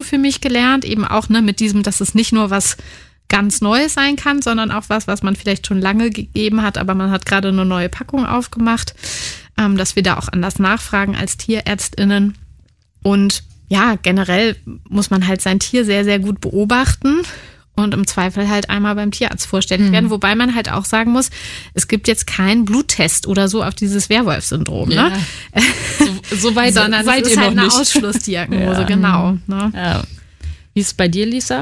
für mich gelernt, eben auch mit diesem, dass es nicht nur was ganz Neues sein kann, sondern auch was man vielleicht schon lange gegeben hat, aber man hat gerade eine neue Packung aufgemacht, dass wir da auch anders nachfragen als TierärztInnen. Und ja, generell muss man halt sein Tier sehr, sehr gut beobachten und im Zweifel halt einmal beim Tierarzt vorstellig werden. Wobei man halt auch sagen muss, es gibt jetzt keinen Bluttest oder so auf dieses Werwolf-Syndrom. Ja. Ne? So weit sondern seid es ist ihr halt noch eine nicht. Ausschlussdiagnose, genau. Ne? Ja. Wie ist es bei dir, Lisa?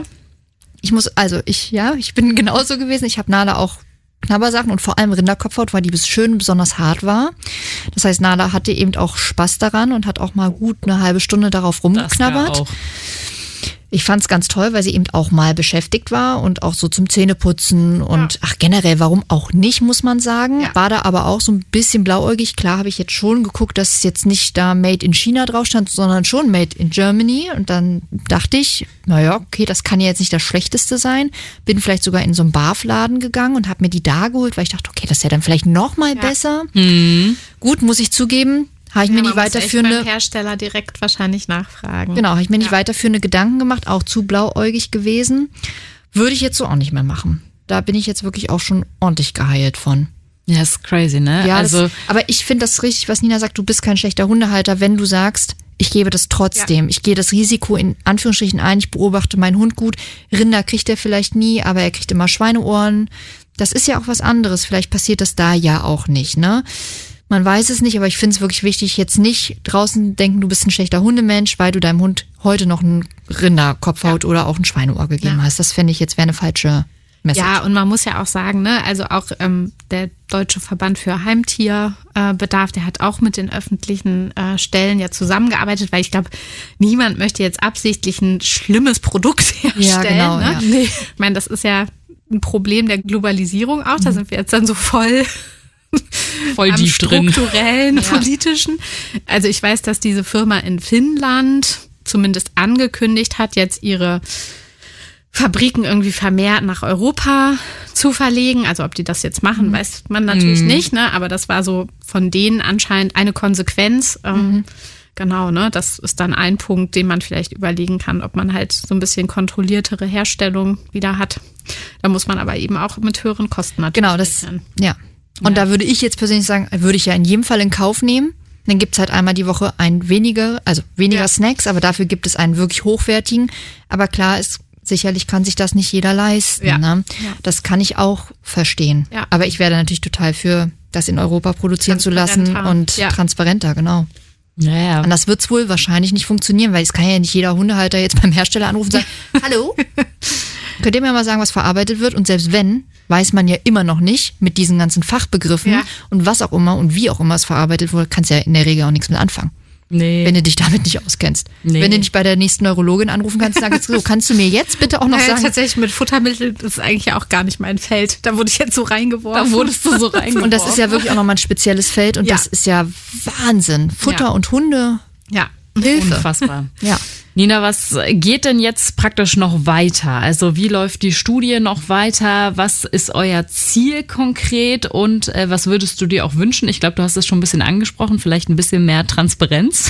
Ich bin genauso gewesen. Ich habe Nala auch Knabbersachen und vor allem Rinderkopfhaut, weil die schön besonders hart war. Das heißt, Nala hatte eben auch Spaß daran und hat auch mal gut eine halbe Stunde darauf rumgeknabbert. Das ja auch. Ich fand es ganz toll, weil sie eben auch mal beschäftigt war und auch so zum Zähneputzen und generell, warum auch nicht, muss man sagen. Ja. War da aber auch so ein bisschen blauäugig. Klar habe ich jetzt schon geguckt, dass es jetzt nicht da Made in China drauf stand, sondern schon Made in Germany. Und dann dachte ich, naja, okay, das kann ja jetzt nicht das Schlechteste sein. Bin vielleicht sogar in so einen Barfladen gegangen und habe mir die da geholt, weil ich dachte, okay, das ist ja dann vielleicht noch mal besser. Gut, muss ich zugeben. Habe ich mir nicht weiterführende beim Hersteller direkt wahrscheinlich nachfragen. Genau, habe ich mir nicht weiterführende Gedanken gemacht, auch zu blauäugig gewesen. Würde ich jetzt so auch nicht mehr machen. Da bin ich jetzt wirklich auch schon ordentlich geheilt von. Ja, ist crazy, ne? Ja, also aber ich finde das richtig, was Nina sagt, du bist kein schlechter Hundehalter, wenn du sagst, ich gebe das trotzdem. Ja. Ich gehe das Risiko in Anführungsstrichen ein, ich beobachte meinen Hund gut. Rinder kriegt er vielleicht nie, aber er kriegt immer Schweineohren. Das ist ja auch was anderes. Vielleicht passiert das da ja auch nicht, ne? Man weiß es nicht, aber ich finde es wirklich wichtig, jetzt nicht draußen denken, du bist ein schlechter Hundemensch, weil du deinem Hund heute noch einen Rinderkopfhaut oder auch ein Schweineohr gegeben hast. Das fände ich jetzt wäre eine falsche Message. Ja, und man muss ja auch sagen, ne, also auch der Deutsche Verband für Heimtierbedarf, der hat auch mit den öffentlichen Stellen ja zusammengearbeitet, weil ich glaube, niemand möchte jetzt absichtlich ein schlimmes Produkt herstellen. Ja, genau. Ne? Ja. Nee. Ich meine, das ist ja ein Problem der Globalisierung auch. Da sind wir jetzt dann so voll am tief drin. Strukturellen, politischen. Also ich weiß, dass diese Firma in Finnland zumindest angekündigt hat, jetzt ihre Fabriken irgendwie vermehrt nach Europa zu verlegen. Also ob die das jetzt machen, weiß man natürlich nicht, ne? Aber das war so von denen anscheinend eine Konsequenz. Genau, ne? Das ist dann ein Punkt, den man vielleicht überlegen kann, ob man halt so ein bisschen kontrolliertere Herstellung wieder hat. Da muss man aber eben auch mit höheren Kosten natürlich rechnen. Ja. Und da würde ich jetzt persönlich sagen, würde ich ja in jedem Fall in Kauf nehmen. Dann gibt's halt einmal die Woche weniger Snacks, aber dafür gibt es einen wirklich hochwertigen. Aber klar ist, sicherlich kann sich das nicht jeder leisten. Ja. Ne? Ja. Das kann ich auch verstehen. Ja. Aber ich werde natürlich total für das in Europa produzieren zu lassen und transparenter, genau. Ja. Anders wird's wohl wahrscheinlich nicht funktionieren, weil es kann ja nicht jeder Hundehalter jetzt beim Hersteller anrufen und sagen, hallo, könnt ihr mir mal sagen, was verarbeitet wird? Und selbst wenn, weiß man ja immer noch nicht mit diesen ganzen Fachbegriffen und was auch immer und wie auch immer es verarbeitet wurde, kannst ja in der Regel auch nichts mit anfangen. Nee. Wenn du dich damit nicht auskennst. Nee. Wenn du nicht bei der nächsten Neurologin anrufen kannst, sagst so, kannst du mir jetzt bitte auch noch sagen? Tatsächlich mit Futtermittel, das ist eigentlich auch gar nicht mein Feld. Da wurde ich jetzt so reingeworfen. Da wurdest du so reingeworfen. Und das ist ja wirklich auch nochmal ein spezielles Feld und das ist ja Wahnsinn. Futter und Hunde. Ja. Hilfe. Unfassbar. Ja. Nina, was geht denn jetzt praktisch noch weiter? Also wie läuft die Studie noch weiter? Was ist euer Ziel konkret und was würdest du dir auch wünschen? Ich glaube, du hast es schon ein bisschen angesprochen, vielleicht ein bisschen mehr Transparenz.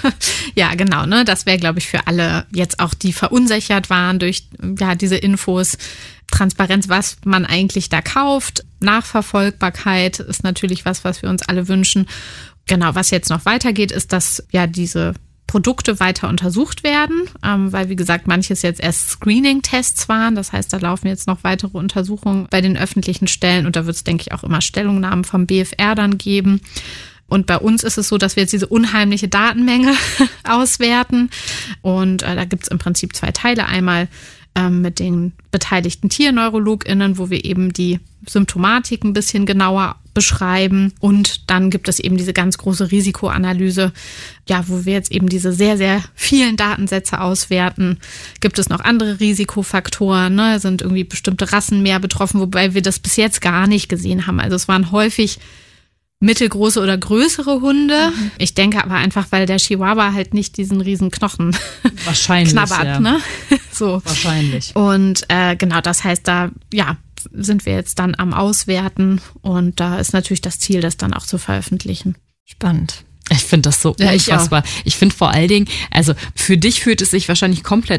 Ja, genau. Ne? Das wäre, glaube ich, für alle jetzt auch, die verunsichert waren durch diese Infos. Transparenz, was man eigentlich da kauft. Nachverfolgbarkeit ist natürlich was wir uns alle wünschen. Genau, was jetzt noch weitergeht, ist, dass diese Produkte weiter untersucht werden, weil, wie gesagt, manches jetzt erst Screening-Tests waren. Das heißt, da laufen jetzt noch weitere Untersuchungen bei den öffentlichen Stellen und da wird es, denke ich, auch immer Stellungnahmen vom BfR dann geben. Und bei uns ist es so, dass wir jetzt diese unheimliche Datenmenge auswerten und da gibt es im Prinzip 2 Teile. Einmal mit den beteiligten TierneurologInnen, wo wir eben die Symptomatik ein bisschen genauer beschreiben. Und dann gibt es eben diese ganz große Risikoanalyse, wo wir jetzt eben diese sehr, sehr vielen Datensätze auswerten. Gibt es noch andere Risikofaktoren? Ne? Sind irgendwie bestimmte Rassen mehr betroffen, wobei wir das bis jetzt gar nicht gesehen haben. Also es waren häufig mittelgroße oder größere Hunde. Ich denke aber einfach, weil der Chihuahua halt nicht diesen riesen Knochen wahrscheinlich knabbert. Ne? So. Wahrscheinlich. Und genau, das heißt, da sind wir jetzt dann am Auswerten und da ist natürlich das Ziel, das dann auch zu veröffentlichen. Spannend. Ich finde das so unfassbar. Ich finde vor allen Dingen, also für dich fühlt es sich wahrscheinlich komplett